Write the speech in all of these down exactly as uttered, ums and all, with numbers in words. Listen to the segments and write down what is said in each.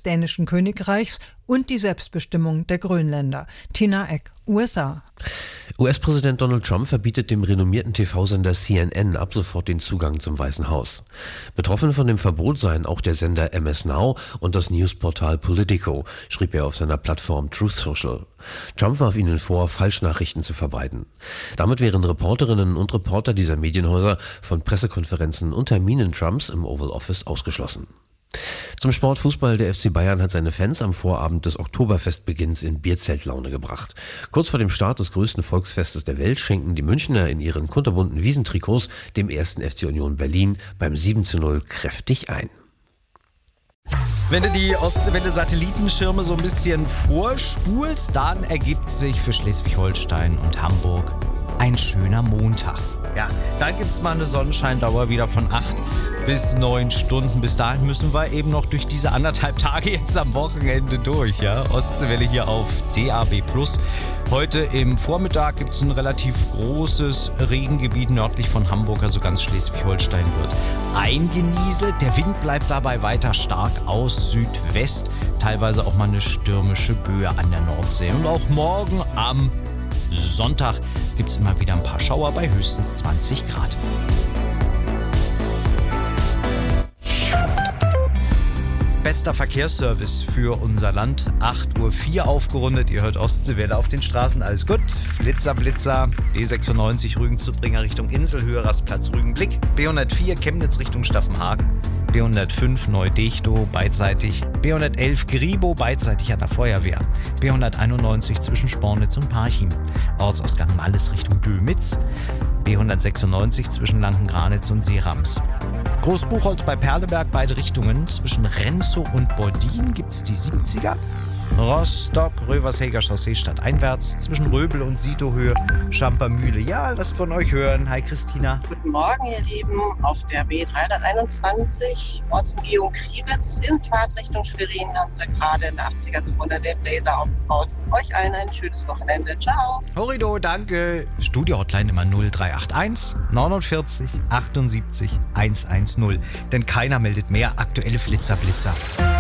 des dänischen Königreichs und die Selbstbestimmung der Grönländer. Tina Eck, U S A. U S-Präsident Donald Trump verbietet dem renommierten T V-Sender C N N ab sofort den Zugang zum Weißen Haus. Betroffen von dem Verbot seien auch der Sender M S Now und das Newsportal Politico, schrieb er auf seiner Plattform Truth Social. Trump warf ihnen vor, Falschnachrichten zu verbreiten. Damit wären Reporterinnen und Reporter dieser Medienhäuser von Pressekonferenzen und Terminen Trumps im Oval Office ausgeschlossen. Zum Sport Fußball. Der F C Bayern hat seine Fans am Vorabend des Oktoberfestbeginns in Bierzeltlaune gebracht. Kurz vor dem Start des größten Volksfestes der Welt schenken die Münchner in ihren kunterbunten Wiesentrikots dem ersten F C Union Berlin beim sieben zu null kräftig ein. Wenn du die Ostseewelle-Satellitenschirme so ein bisschen vorspulst, dann ergibt sich für Schleswig-Holstein und Hamburg ein schöner Montag. Ja, dann gibt's mal eine Sonnenscheindauer wieder von acht bis neun Stunden. Bis dahin müssen wir eben noch durch diese anderthalb Tage jetzt am Wochenende durch. Ja? Ostseewelle hier auf D A B plus. Heute im Vormittag gibt es ein relativ großes Regengebiet nördlich von Hamburg, also ganz Schleswig-Holstein wird eingenieselt. Der Wind bleibt dabei weiter stark aus Südwest, teilweise auch mal eine stürmische Böe an der Nordsee. Und auch morgen am Sonntag gibt es immer wieder ein paar Schauer bei höchstens zwanzig Grad. Bester Verkehrsservice für unser Land. acht Uhr vier aufgerundet. Ihr hört Ostseewelle auf den Straßen. Alles gut. Flitzer, Blitzer. B sechsundneunzig Rügen-Zubringer Richtung Inselhöhe, Rastplatz Rügenblick. B hundertvier Chemnitz Richtung Staffenhagen. B hundertfünf Neu-Dechtow beidseitig. B hundertelf Gribo beidseitig an der Feuerwehr. B hunderteinundneunzig zwischen Spornitz und Parchim. Ortsausgang Malles Richtung Dömitz. B hundertsechsundneunzig zwischen Lanken-Granitz und Seerams. Großbuchholz bei Perleberg, beide Richtungen. Zwischen Renzow und Bordin gibt's die siebziger. Rostock, Röversheger Chaussee stadteinwärts. Zwischen Röbel und Sitohöhe, Schampermühle. Ja, lasst von euch hören. Hi Christina. Guten Morgen, ihr Lieben. Auf der B dreihunderteinundzwanzig, Ortsumgehung Kriwitz, in Fahrtrichtung Schwerin haben sie gerade in der achtziger-Zone den Laser aufgebaut. Euch allen ein schönes Wochenende. Ciao. Horrido, danke. Studio-Hotline immer null drei acht eins neunundvierzig achtundsiebzig hundertzehn. Denn keiner meldet mehr aktuelle Flitzer, Blitzer.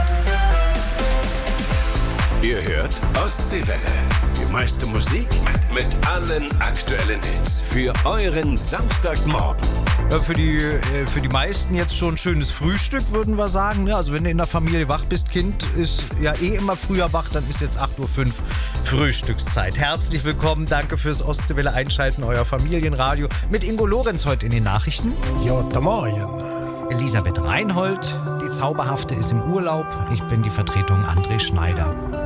Ihr hört Ostseewelle. Die meiste Musik mit allen aktuellen Hits. Für euren Samstagmorgen. Ja, für die, für die meisten jetzt schon ein schönes Frühstück, würden wir sagen. Also wenn du in der Familie wach bist, Kind ist ja eh immer früher wach, dann ist jetzt acht Uhr fünf Frühstückszeit. Herzlich willkommen, danke fürs Ostseewelle einschalten, euer Familienradio. Mit Ingo Lorenz heute in den Nachrichten. Guten Morgen. Elisabeth Reinhold, die Zauberhafte, ist im Urlaub. Ich bin die Vertretung André Schneider.